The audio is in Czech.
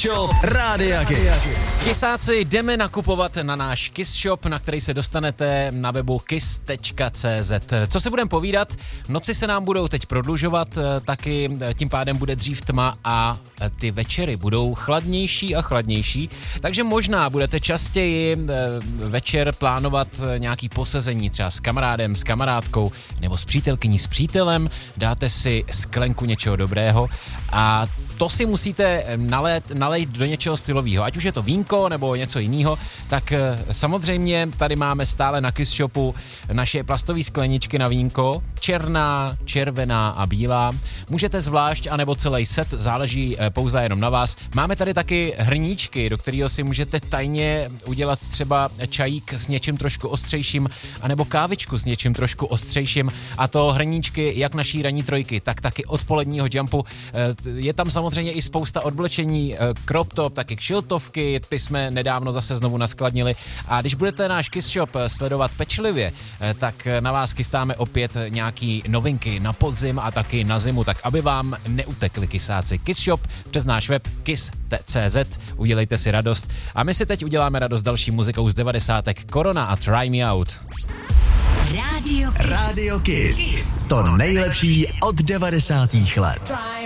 Shop Rádia Kiss. Kisáci, jdeme nakupovat na náš Kiss Shop, na který se dostanete na webu kiss.cz. Co se budeme povídat? Noci se nám budou teď prodlužovat, taky tím pádem bude dřív tma a ty večery budou chladnější a chladnější, takže možná budete častěji večer plánovat nějaký posezení třeba s kamarádem, s kamarádkou nebo s přítelkyní, s přítelem, dáte si sklenku něčeho dobrého a to si musíte nalejt do něčeho stylového, ať už je to vínko nebo něco jiného, tak samozřejmě tady máme stále na Kiss Shopu naše plastové skleničky na vínko, černá, červená a bílá. Můžete zvlášť, anebo celý set, záleží pouze jenom na vás. Máme tady taky hrníčky, do kterého si můžete tajně udělat třeba čajík s něčím trošku ostřejším, anebo kávičku s něčím trošku ostřejším, a to hrníčky jak naší ranní trojky, tak taky odpoledního jumpu. Je tam samozřejmě i spousta odblečení, crop top, taky kšiltovky, ty jsme nedávno zase znovu naskladnili, a když budete náš Kiss Shop sledovat pečlivě, tak na vás chystáme opět nějaký novinky na podzim a taky na zimu, tak aby vám neutekli kisáci. Kiss Shop přes náš web kiss.cz, udělejte si radost a my si teď uděláme radost další muzikou z 90. Corona a Try Me Out. Radio Kiss. To nejlepší od 90. let.